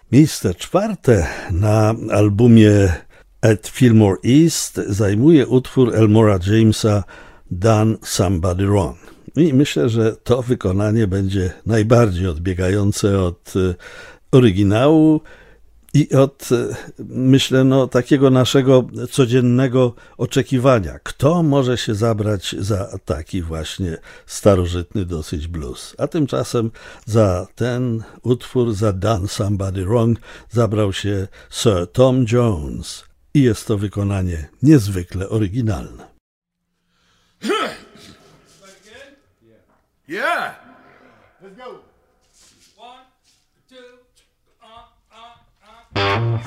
Miejsce czwarte na albumie At Fillmore East zajmuje utwór Elmora Jamesa Done Somebody Wrong. I myślę, że to wykonanie będzie najbardziej odbiegające od oryginału i od, myślę, takiego naszego codziennego oczekiwania. Kto może się zabrać za taki właśnie starożytny dosyć blues? A tymczasem za ten utwór, za Done Somebody Wrong, zabrał się Sir Tom Jones. I jest to wykonanie niezwykle oryginalne. Yeah. Let's go. 1, 2,